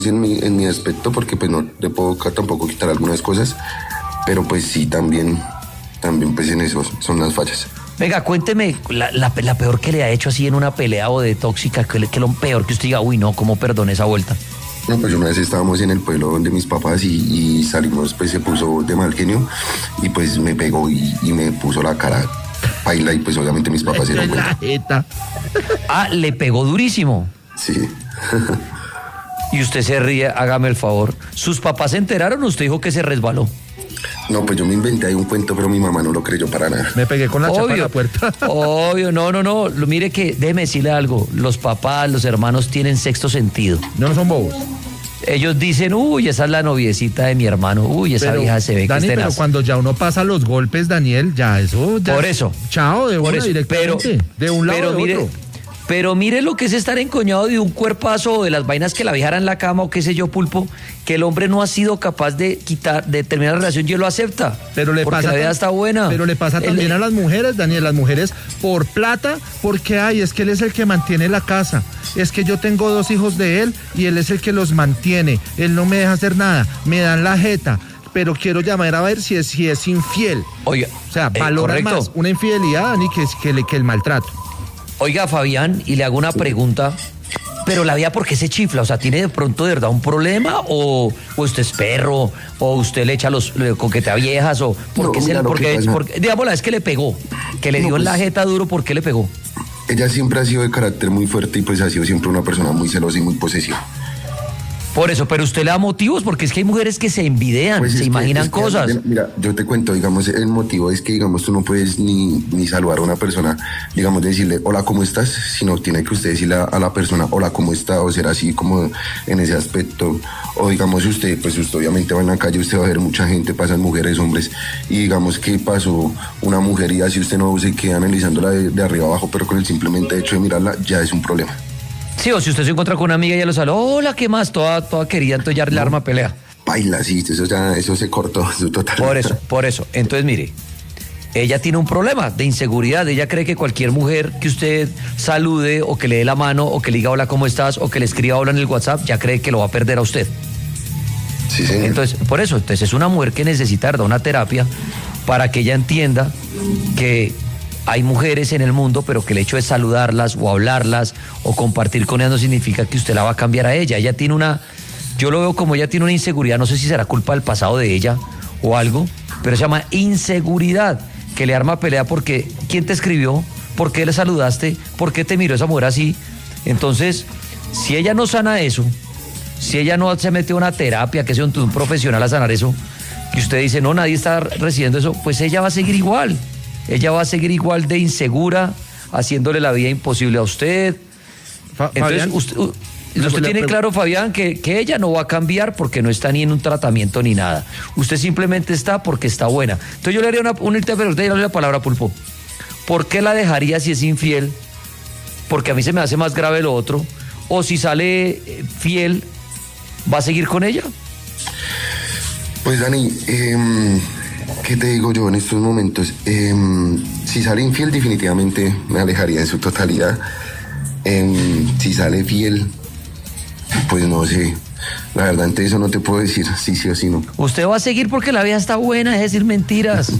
en mi aspecto, porque pues no le puedo tampoco quitar algunas cosas, pero pues sí, también pues en eso son las fallas. Venga, cuénteme la peor que le ha hecho así en una pelea o de tóxica, que lo peor que usted diga, uy, no, ¿cómo perdoné esa vuelta? No, pues una vez estábamos en el pueblo donde mis papás y salimos, pues se puso de mal genio y pues me pegó y me puso la cara paila y pues obviamente mis papás se dieron cuenta. Ah, le pegó durísimo. Sí. Y usted se ríe, hágame el favor. ¿Sus papás se enteraron o usted dijo que se resbaló? No, pues yo me inventé ahí un cuento, pero mi mamá no lo creyó para nada. Me pegué con la chapa en la puerta. Obvio, no. Mire que, déjeme decirle algo. Los papás, los hermanos tienen sexto sentido. No son bobos. Ellos dicen, uy, esa es la noviecita de mi hermano. Uy, esa vieja se ve Dani, que es tenaz. pero cuando ya uno pasa los golpes, Daniel, ya eso... Ya por eso. Chao, de una directamente. De un lado pero de mire, otro. Pero mire lo que es estar encoñado de un cuerpazo o de las vainas que la viejara en la cama o qué sé yo, Pulpo, que el hombre no ha sido capaz de terminar la relación y él lo acepta. Pero le porque pasa la vida está buena. Pero le pasa también a las mujeres, Daniel, las mujeres por plata, porque es que él es el que mantiene la casa. Es que yo tengo 2 hijos de él y él es el que los mantiene. Él no me deja hacer nada, me dan la jeta. Pero quiero llamar a ver si es infiel. Oiga, o sea, valora más una infidelidad, Dani, que el maltrato. Oiga, Fabián, y le hago una pregunta, pero la vida, ¿por qué se chifla? O sea, ¿tiene de pronto de verdad un problema? ¿O usted es perro? ¿O usted le echa los coquetea viejas? ¿O por qué digamos, la vez que le pegó, que le dio en la jeta duro, ¿por qué le pegó? Ella siempre ha sido de carácter muy fuerte y pues ha sido siempre una persona muy celosa y muy posesiva. Por eso, pero usted le da motivos, porque es que hay mujeres que se envidian, pues se imaginan cosas. Mira, yo te cuento, digamos, el motivo es que, digamos, tú no puedes ni saludar a una persona, digamos, decirle, hola, ¿cómo estás? Sino tiene que usted decirle a la persona, hola, ¿cómo está? O ser así como en ese aspecto. O digamos, usted obviamente va en la calle, usted va a ver mucha gente, pasan mujeres, hombres, y digamos que pasó una mujer y así usted no se queda analizándola de arriba abajo, pero con el simplemente hecho de mirarla ya es un problema. Sí, o si usted se encuentra con una amiga y ella lo saluda, hola, ¿qué más? Toda querida, entonces ya le arma pelea. Baila, sí, eso se cortó, eso total. Por eso. Entonces, mire, ella tiene un problema de inseguridad. Ella cree que cualquier mujer que usted salude o que le dé la mano o que le diga hola, ¿cómo estás? O que le escriba hola en el WhatsApp, ya cree que lo va a perder a usted. Sí, señor. Entonces, por eso, es una mujer que necesita, ¿verdad?, una terapia para que ella entienda que hay mujeres en el mundo, pero que el hecho de saludarlas o hablarlas o compartir con ellas no significa que usted la va a cambiar a ella. Ella tiene yo lo veo como ella tiene una inseguridad, no sé si será culpa del pasado de ella o algo, pero se llama inseguridad, que le arma pelea porque ¿quién te escribió? ¿Por qué le saludaste? ¿Por qué te miró esa mujer así? Entonces, si ella no sana eso, si ella no se mete a una terapia, que sea un profesional a sanar eso, que usted dice, no, nadie está recibiendo eso, pues ella va a seguir igual. Ella va a seguir igual de insegura, haciéndole la vida imposible a usted. Entonces, usted tiene claro, Fabián, que ella no va a cambiar porque no está ni en un tratamiento ni nada. Usted simplemente está porque está buena. Entonces yo le haría una interpretación, le doy la palabra, Pulpo. ¿Por qué la dejaría si es infiel? Porque a mí se me hace más grave lo otro. O si sale fiel, ¿va a seguir con ella? Pues, Dani, ¿qué te digo yo en estos momentos? Si sale infiel, definitivamente me alejaría en su totalidad. Si sale fiel, pues no sé. La verdad, ante eso no te puedo decir sí o sí no. Usted va a seguir porque la vida está buena, es decir mentiras.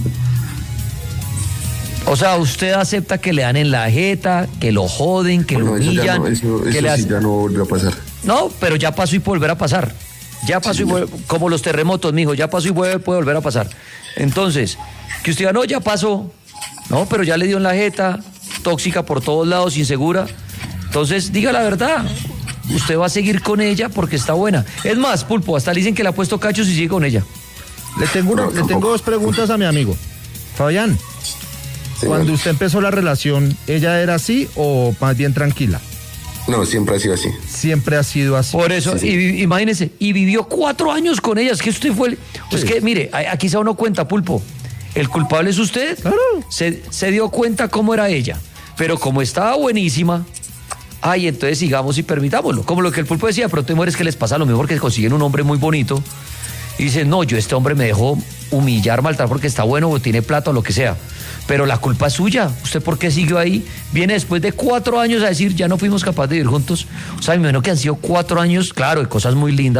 O sea, usted acepta que le dan en la jeta, que lo joden, que lo humillan. Eso sí ya no volvió a pasar. No, pero ya pasó y puede volver a pasar. Ya pasó sí, y vuelve, como los terremotos, mijo, ya pasó y puede volver a pasar. Entonces, que usted diga, no, ya pasó. No, pero ya le dio en la jeta, tóxica por todos lados, insegura. Entonces, diga la verdad. Usted va a seguir con ella porque está buena. Es más, Pulpo, hasta le dicen que le ha puesto cachos y sigue con ella. Le tengo 2 preguntas a mi amigo. Fabián, cuando usted empezó la relación, ¿ella era así o más bien tranquila? No, siempre ha sido así. Siempre ha sido así. Por eso, sí. Imagínese, y vivió 4 años con ella. Es que usted fue... Es que, mire, aquí se da uno cuenta, Pulpo. El culpable es usted. Claro. Se dio cuenta cómo era ella. Pero como estaba buenísima, entonces sigamos y permitámoslo. Como lo que el Pulpo decía, pero hay mujeres que les pasa lo mejor, que consiguen un hombre muy bonito y dicen, no, este hombre me dejó humillar, maltratar porque está bueno o tiene plata o lo que sea. Pero la culpa es suya. ¿Usted por qué siguió ahí? Viene después de 4 años a decir, ya no fuimos capaces de vivir juntos. O sea, me imagino que han sido 4 años, claro, de cosas muy lindas.